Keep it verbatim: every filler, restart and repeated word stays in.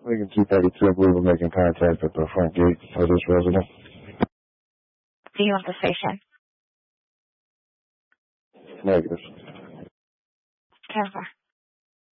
Lincoln two thirty-two, I believe we're making contact at the front gate of this residence. Do you want the station? Negative. Ten four.